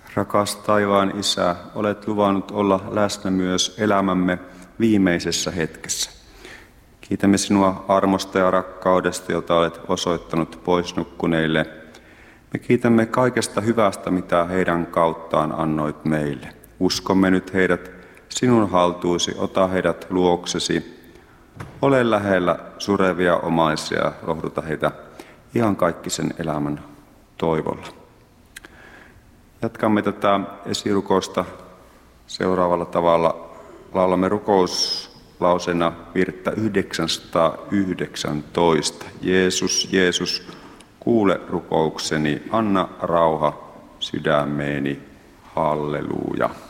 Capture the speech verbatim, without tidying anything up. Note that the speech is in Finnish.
Rakas taivaan Isä, olet luvannut olla läsnä myös elämämme viimeisessä hetkessä. Kiitämme sinua armosta ja rakkaudesta, jota olet osoittanut poisnukkuneille. Me kiitämme kaikesta hyvästä, mitä heidän kauttaan annoit meille. Uskomme nyt heidät sinun haltuusi, ota heidät luoksesi. Ole lähellä surevia omaisia, lohduta heitä ihan kaikkisen elämän toivolla. Jatkamme tätä esirukousta seuraavalla tavalla. Laulamme rukouslausena virttä yhdeksänsataayhdeksäntoista. Jeesus, Jeesus, kuule rukoukseni, anna rauha sydämeeni. Halleluja.